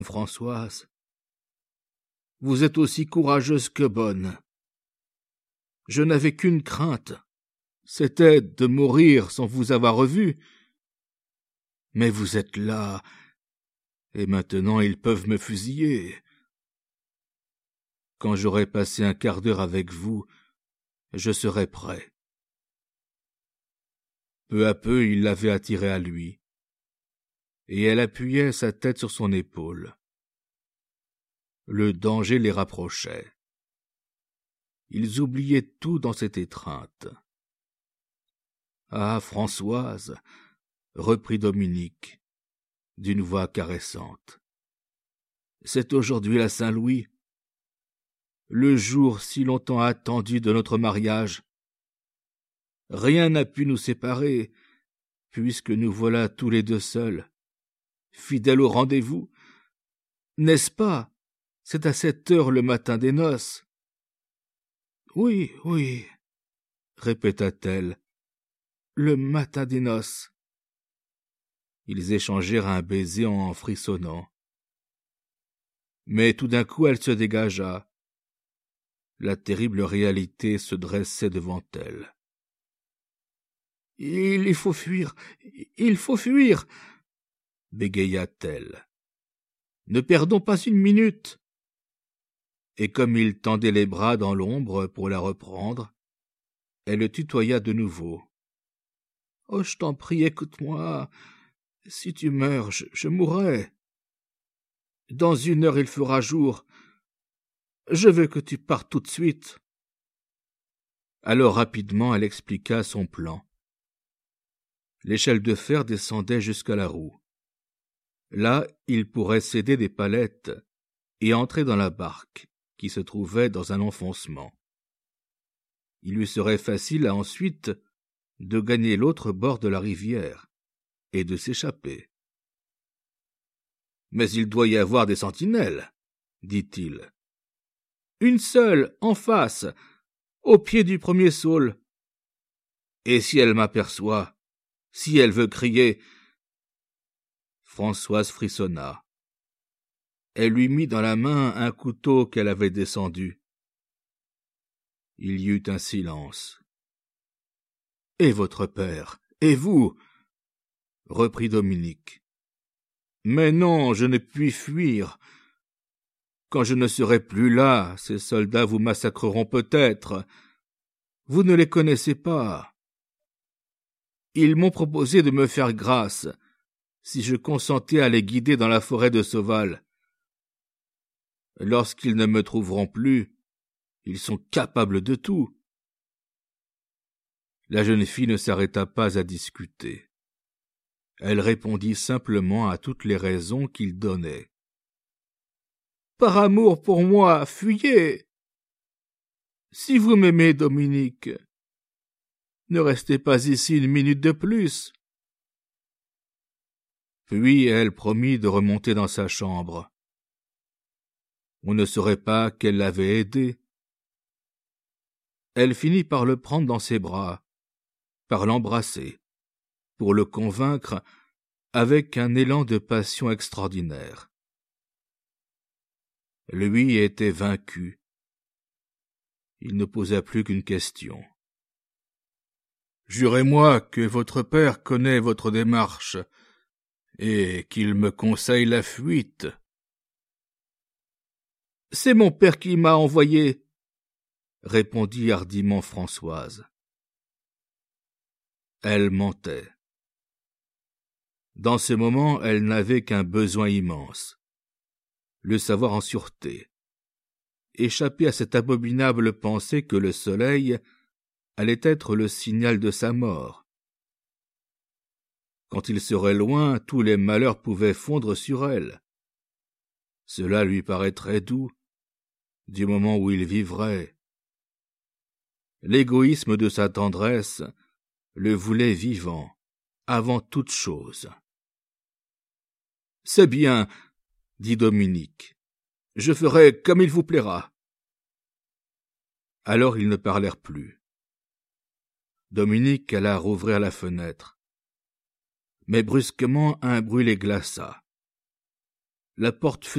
Françoise, vous êtes aussi courageuse que bonne. Je n'avais qu'une crainte, c'était de mourir sans vous avoir revue. Mais vous êtes là, et maintenant ils peuvent me fusiller. Quand j'aurai passé un quart d'heure avec vous, je serai prêt. » Peu à peu, il l'avait attirée à lui, et elle appuyait sa tête sur son épaule. Le danger les rapprochait. Ils oubliaient tout dans cette étreinte. « Ah, Françoise, » reprit Dominique, d'une voix caressante, « c'est aujourd'hui la Saint-Louis, le jour si longtemps attendu de notre mariage. Rien n'a pu nous séparer, puisque nous voilà tous les deux seuls, fidèles au rendez-vous. N'est-ce pas? C'est à 7 heures le matin des noces. »« Oui, oui, » répéta-t-elle, « le matin des noces. » Ils échangèrent un baiser en frissonnant. Mais tout d'un coup elle se dégagea. La terrible réalité se dressait devant elle. « Il faut fuir, il faut fuir !» bégaya-t-elle. « Ne perdons pas une minute !» Et comme il tendait les bras dans l'ombre pour la reprendre, elle le tutoya de nouveau. « Oh, je t'en prie, écoute-moi. Si tu meurs, je mourrai. Dans 1 heure il fera jour. Je veux que tu partes tout de suite. » Alors rapidement elle expliqua son plan. L'échelle de fer descendait jusqu'à la roue. Là, il pourrait céder des palettes et entrer dans la barque, qui se trouvait dans un enfoncement. Il lui serait facile ensuite de gagner l'autre bord de la rivière et de s'échapper. « Mais il doit y avoir des sentinelles, » dit-il. « Une seule, en face, au pied du premier saule. Et si elle m'aperçoit, si elle veut crier... » Françoise frissonna. Elle lui mit dans la main un couteau qu'elle avait descendu. Il y eut un silence. « Et votre père, et vous ?» reprit Dominique. « Mais non, je ne puis fuir. Quand je ne serai plus là, ces soldats vous massacreront peut-être. Vous ne les connaissez pas. Ils m'ont proposé de me faire grâce si je consentais à les guider dans la forêt de Sauval. Lorsqu'ils ne me trouveront plus, ils sont capables de tout. » La jeune fille ne s'arrêta pas à discuter. Elle répondit simplement à toutes les raisons qu'il donnait. « Par amour pour moi, fuyez. Si vous m'aimez, Dominique, ne restez pas ici 1 minute de plus. » Puis elle promit de remonter dans sa chambre. On ne saurait pas qu'elle l'avait aidé. Elle finit par le prendre dans ses bras, par l'embrasser, pour le convaincre avec un élan de passion extraordinaire. Lui était vaincu. Il ne posa plus qu'une question. « Jurez-moi que votre père connaît votre démarche et qu'il me conseille la fuite. »« C'est mon père qui m'a envoyé, » répondit hardiment Françoise. Elle mentait. Dans ce moment, elle n'avait qu'un besoin immense, le savoir en sûreté, échapper à cette abominable pensée que le soleil allait être le signal de sa mort. Quand il serait loin, tous les malheurs pouvaient fondre sur elle. Cela lui paraîtrait doux, du moment où il vivrait. L'égoïsme de sa tendresse le voulait vivant, avant toute chose. « C'est bien, » dit Dominique, « je ferai comme il vous plaira. » Alors ils ne parlèrent plus. Dominique alla rouvrir la fenêtre. Mais brusquement un bruit les glaça. La porte fut